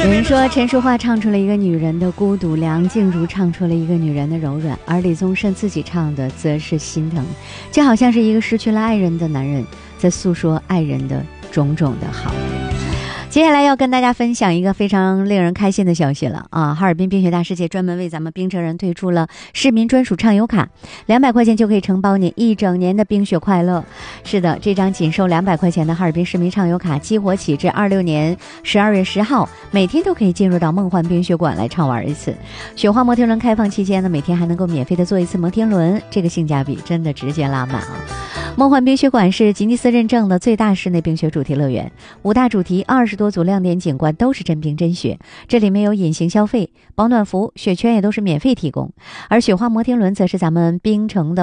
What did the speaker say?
有人说陈淑桦唱出了一个女人的孤独，梁静茹唱出了一个女人的柔软，而李宗盛自己唱的则是心疼，就好像是一个失去了爱人的男人在诉说爱人的种种的好。接下来要跟大家分享一个非常令人开心的消息了啊！哈尔滨冰雪大世界专门为咱们冰城人推出了市民专属畅游卡，200块钱就可以承包你一整年的冰雪快乐。是的，这张仅收200块钱的哈尔滨市民畅游卡激活起至26年12月10号，每天都可以进入到梦幻冰雪馆来畅玩一次。雪花摩天轮开放期间呢，每天还能够免费的坐一次摩天轮，这个性价比真的直接拉满啊！梦幻冰雪馆是吉尼斯认证的最大室内冰雪主题乐园，5大主题20多组亮点景观都是真冰真雪，这里面有隐形消费，保暖服、雪圈也都是免费提供。而雪花摩天轮则是咱们冰城的